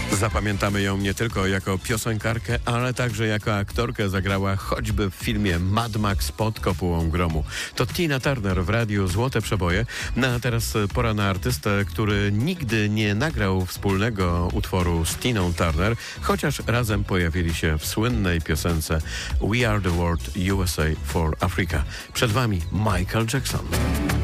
Zapamiętamy ją nie tylko jako piosenkarkę, ale także jako aktorkę. Zagrała choćby w filmie Mad Max pod kopułą gromu. To Tina Turner w radiu Złote Przeboje. No a teraz pora na artystę, który nigdy nie nagrał wspólnego utworu z Tiną Turner, chociaż razem pojawili się w słynnej piosence We Are the World USA for Africa. Przed wami Michael Jackson.